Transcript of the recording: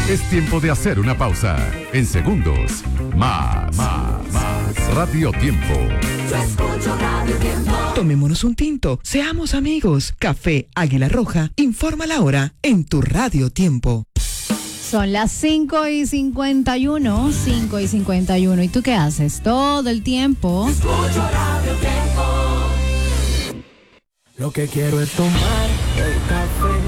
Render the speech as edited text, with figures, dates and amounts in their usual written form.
Es tiempo de hacer una pausa. En segundos, más. Radio Tiempo. Yo escucho Radio Tiempo. Tomémonos un tinto, seamos amigos. Café Águila Roja informa la hora en tu Radio Tiempo. Son las 5:51, 5:51. ¿Y tú qué haces? Todo el tiempo. Escucho Radio Tiempo. Lo que quiero es tomar el café